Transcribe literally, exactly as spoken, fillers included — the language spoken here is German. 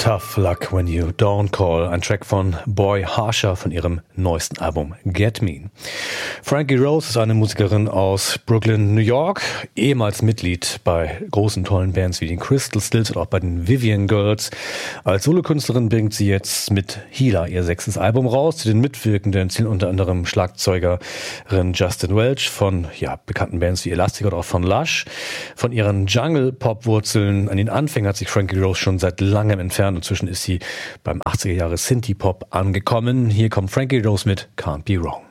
Tough Luck When You Don't Call, ein Track von Boy Harsher von ihrem neuesten Album Get Me. Frankie Rose ist eine Musikerin aus Brooklyn, New York, ehemals Mitglied bei großen tollen Bands wie den Crystal Stills und auch bei den Vivian Girls. Als Solokünstlerin bringt sie jetzt mit Healer ihr sechstes Album raus. Zu den Mitwirkenden zählen unter anderem Schlagzeugerin Justin Welch von ja, bekannten Bands wie Elastic oder auch von Lush. Von ihren Jungle-Pop-Wurzeln an den Anfängen hat sich Frankie Rose schon seit langem entfernt. Inzwischen ist sie beim achtziger Jahre Synthie-Pop angekommen. Hier kommt Frankie Rose mit Can't Be Wrong.